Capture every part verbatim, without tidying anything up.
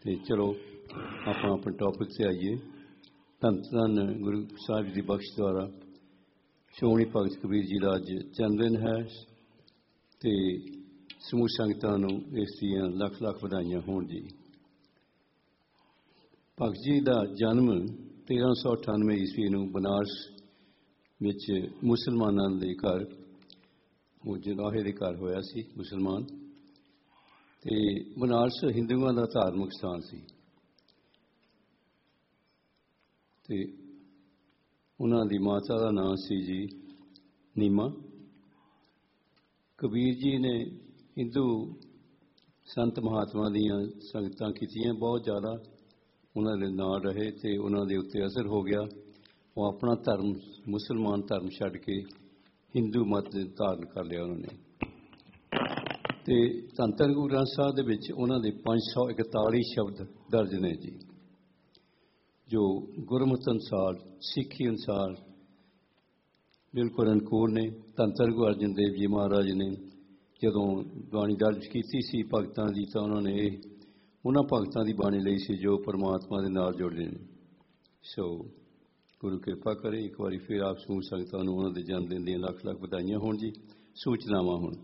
ਤੇ ਚਲੋ ਆਪਾਂ ਆਪਣੇ ਟੌਪਿਕ 'ਤੇ ਆਈਏ। ਧੰਨ ਧੰਨ ਗੁਰੂ ਸਾਹਿਬ ਜੀ ਦੀ ਬਖਸ਼ ਦੁਆਰਾ ਸ਼੍ਰੋਮਣੀ ਭਗਤ ਕਬੀਰ ਜੀ ਦਾ ਅੱਜ ਜਨਮ ਦਿਨ ਹੈ ਤੇ ਸਮੂਹ ਸੰਗਤਾਂ ਨੂੰ ਇਸ ਦੀਆਂ ਲੱਖ ਲੱਖ ਵਧਾਈਆਂ ਹੋਣ ਜੀ। ਭਗਤ ਜੀ ਦਾ ਜਨਮ ਤੇਰਾਂ ਸੌ ਅਠਾਨਵੇਂ ਈਸਵੀ ਨੂੰ ਬਨਾਰਸ ਵਿੱਚ ਮੁਸਲਮਾਨਾਂ ਦੇ ਘਰ ਉਹ ਜਲਾਹੇ ਦੇ ਘਰ ਹੋਇਆ ਸੀ। ਮੁਸਲਮਾਨ ਤੇ ਬਨਾਰਸ ਹਿੰਦੂਆਂ ਦਾ ਧਾਰਮਿਕ ਸਥਾਨ ਸੀ ਤੇ ਉਹਨਾਂ ਦੀ ਮਾਤਾ ਦਾ ਨਾਮ ਸੀ ਜੀ ਨੀਮਾ। ਕਬੀਰ ਜੀ ਨੇ ਹਿੰਦੂ ਸੰਤ ਮਹਾਤਮਾ ਦੀਆਂ ਸੰਗਤਾਂ ਕੀਤੀਆਂ, ਬਹੁਤ ਜ਼ਿਆਦਾ ਉਹਨਾਂ ਦੇ ਨਾਲ ਰਹੇ ਤੇ ਉਹਨਾਂ ਦੇ ਉੱਤੇ ਅਸਰ ਹੋ ਗਿਆ। ਉਹ ਆਪਣਾ ਧਰਮ ਮੁਸਲਮਾਨ ਧਰਮ ਛੱਡ ਕੇ ਹਿੰਦੂ ਮਤ ਧਾਰਨ ਕਰ ਲਿਆ ਉਹਨਾਂ ਨੇ। ਤੇ ਧੰਨ ਧੰਨ ਗੁਰੂ ਗ੍ਰੰਥ ਸਾਹਿਬ ਦੇ ਵਿੱਚ ਉਹਨਾਂ ਦੇ ਪੰਜ ਸੌ ਇਕਤਾਲੀ ਸ਼ਬਦ ਦਰਜ ਨੇ ਜੀ, ਜੋ ਗੁਰਮਤਿ ਅਨੁਸਾਰ ਸਿੱਖੀ ਅਨੁਸਾਰ ਬਿਲਕੁਲ ਅਨੁਕੂਲ ਨੇ। ਧੰਨ ਧੰਨ ਗੁਰੂ ਅਰਜਨ ਦੇਵ ਜੀ ਮਹਾਰਾਜ ਨੇ ਜਦੋਂ ਬਾਣੀ ਦਰਜ ਕੀਤੀ ਸੀ ਭਗਤਾਂ ਦੀ, ਤਾਂ ਉਹਨਾਂ ਨੇ ਇਹ ਉਹਨਾਂ ਭਗਤਾਂ ਦੀ ਬਾਣੀ ਲਈ ਸੀ ਜੋ ਪਰਮਾਤਮਾ ਦੇ ਨਾਲ ਜੁੜੇ ਨੇ। ਸੋ ਗੁਰੂ ਕਿਰਪਾ ਕਰੇ। ਇੱਕ ਵਾਰੀ ਫਿਰ ਆਪ ਸਮੂਹ ਸੰਗਤਾਂ ਨੂੰ ਉਹਨਾਂ ਦੇ ਜਨਮ ਦਿਨ ਦੀਆਂ ਲੱਖ ਲੱਖ ਵਧਾਈਆਂ ਹੋਣ ਜੀ। ਸੂਚਨਾਵਾਂ ਹੁਣ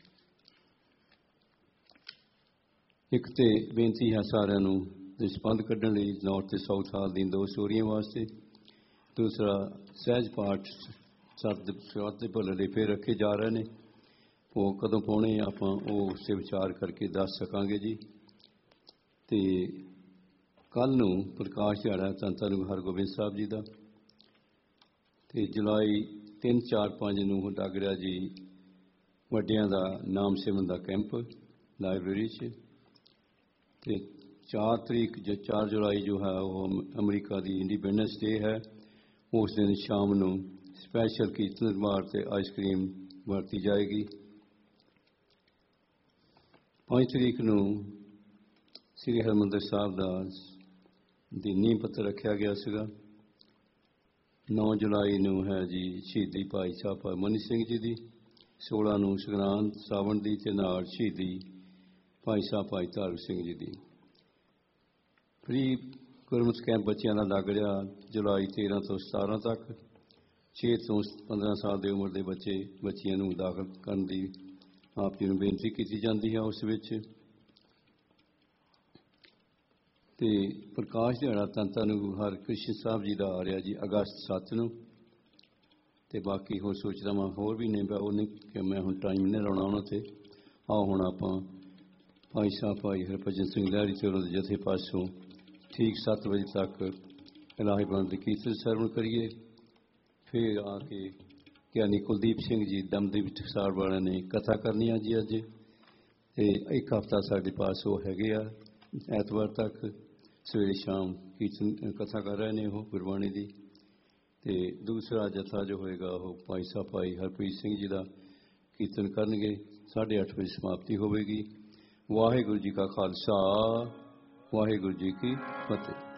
ਇੱਕ ਤੇ ਬੇਨਤੀ ਹੈ ਸਾਰਿਆਂ ਨੂੰ ਨਿਸ਼ਪੰਦ ਕੱਢਣ ਲਈ ਨੌਰਥ ਤੇ ਸਾਊਥ ਹਾਲ ਦੀਆਂ ਦੋ ਸਟੋਰੀਆਂ ਵਾਸਤੇ। ਦੂਸਰਾ ਸਹਿਜ ਪਾਠ ਸੱਤ ਦੇ ਭਲੇ ਫਿਰ ਰੱਖੇ ਜਾ ਰਹੇ ਨੇ, ਉਹ ਕਦੋਂ ਪਾਉਣੇ ਆਪਾਂ ਉਹ ਉਸ 'ਤੇ ਵਿਚਾਰ ਕਰਕੇ ਦੱਸ ਸਕਾਂਗੇ ਜੀ। ਤੇ ਕੱਲ੍ਹ ਨੂੰ ਪ੍ਰਕਾਸ਼ ਦਿਹਾੜਾ ਧੰਨ ਧੰਨ ਗੁਰੂ ਹਰਗੋਬਿੰਦ ਸਾਹਿਬ ਜੀ ਦਾ, ਤੇ ਜੁਲਾਈ ਤਿੰਨ ਚਾਰ ਪੰਜ ਨੂੰ ਲੱਗ ਰਿਹਾ ਜੀ ਵੱਡਿਆਂ ਦਾ ਨਾਮ ਸਿਮਰਨ ਦਾ ਕੈਂਪ ਲਾਇਬ੍ਰੇਰੀ 'ਚ। ਤੇ ਚਾਰ ਤਰੀਕ ਜੋ ਚਾਰ ਜੁਲਾਈ ਜੋ ਹੈ ਉਹ ਅਮਰੀਕਾ ਦੀ ਇੰਡੀਪੈਂਡੈਂਸ ਡੇ ਹੈ। ਉਸ ਦਿਨ ਸ਼ਾਮ ਨੂੰ ਸਪੈਸ਼ਲ ਕੀਰਤਨ ਦਰਬਾਰ ਤੇ ਆਈਸਕ੍ਰੀਮ ਵਰਤੀ ਜਾਏਗੀ। ਪੰਜ ਤਰੀਕ ਨੂੰ ਸ੍ਰੀ ਹਰਿਮੰਦਰ ਸਾਹਿਬ ਦਾ ਦੀ ਨੀਂਹ ਪੱਥਰ ਰੱਖਿਆ ਗਿਆ ਸੀਗਾ। ਨੌ ਜੁਲਾਈ ਨੂੰ ਹੈ ਜੀ ਸ਼ਹੀਦੀ ਭਾਈ ਸਾਹਿਬ ਮਨੀ ਸਿੰਘ ਜੀ ਦੀ। ਸੋਲਾਂ ਨੂੰ ਸੰਗਰਾਂਦ ਸਾਵਣ ਦੀ ਤੇ ਨਾਲ ਸ਼ਹੀਦੀ ਭਾਈ ਸਾਹਿਬ ਭਾਈ ਧਾਰਮ ਸਿੰਘ ਜੀ ਦੀ। ਫਰੀ ਗੁਰਮਤਿ ਕੈਂਪ ਬੱਚਿਆਂ ਦਾ ਲੱਗ ਰਿਹਾ ਜੁਲਾਈ ਤੇਰਾਂ ਤੋਂ ਸਤਾਰਾਂ ਤੱਕ। ਛੇ ਤੋਂ ਪੰਦਰਾਂ ਸਾਲ ਦੀ ਉਮਰ ਦੇ ਬੱਚੇ ਬੱਚੀਆਂ ਨੂੰ ਦਾਖਲ ਕਰਨ ਦੀ ਆਪ ਜੀ ਨੂੰ ਬੇਨਤੀ ਕੀਤੀ ਜਾਂਦੀ ਹੈ ਉਸ ਵਿੱਚ। ਤੇ ਪ੍ਰਕਾਸ਼ ਦਿਹਾੜਾ ਧੰਨ ਧੰਨ ਗੁਰੂ ਹਰਕ੍ਰਿਸ਼ਨ ਸਾਹਿਬ ਜੀ ਦਾ ਆ ਰਿਹਾ ਜੀ ਅਗਸਤ ਸੱਤ ਨੂੰ। ਤੇ ਬਾਕੀ ਹੋਰ ਸੂਚਨਾਵਾਂ ਹੋਰ ਵੀ ਨੇ, ਉਹ ਨਹੀਂ ਕਿ ਮੈਂ ਹੁਣ ਟਾਈਮ ਨਹੀਂ ਲਾਉਣਾ ਉਹਨਾਂ 'ਤੇ। ਆਓ ਹੁਣ ਆਪਾਂ ਭਾਈ ਸਾਹਿਬ ਭਾਈ ਹਰਭਜਨ ਸਿੰਘ ਲਹਿਰੀ ਤੇ ਉਹਦੇ ਜਥੇ ਪਾਸੋਂ ਠੀਕ ਸੱਤ ਵਜੇ ਤੱਕ ਇਲਾਹੀ ਬੰਦ ਦੀ ਕੀਰਤਨ ਸਰਵਣ ਕਰੀਏ। ਫਿਰ ਆ ਕੇ ਗਿਆਨੀ ਕੁਲਦੀਪ ਸਿੰਘ ਜੀ ਦਮਦਮੀ ਟਕਸਾਲ ਵਾਲਿਆਂ ਨੇ ਕਥਾ ਕਰਨੀ ਆ ਜੀ ਅੱਜ। ਤੇ ਇੱਕ ਹਫ਼ਤਾ ਸਾਡੇ ਪਾਸ ਉਹ ਹੈਗੇ ਆ, ਐਤਵਾਰ ਤੱਕ ਸਵੇਰੇ ਸ਼ਾਮ ਕੀਰਤਨ ਕਥਾ ਕਰ ਰਹੇ ਨੇ ਉਹ ਗੁਰਬਾਣੀ ਦੀ। ਤੇ ਦੂਸਰਾ ਜਥਾ ਜੋ ਹੋਏਗਾ ਉਹ ਭਾਈ ਸਾਹਿਬ ਭਾਈ ਹਰਪ੍ਰੀਤ ਸਿੰਘ ਜੀ ਦਾ ਕੀਰਤਨ ਕਰਨਗੇ। ਸਾਢੇ ਅੱਠ ਵਜੇ ਸਮਾਪਤੀ ਹੋਵੇਗੀ। ਵਾਹਿਗੁਰੂ ਜੀ ਕਾ ਖਾਲਸਾ, ਵਾਹਿਗੁਰੂ ਜੀ ਕੀ ਫਤਿਹ।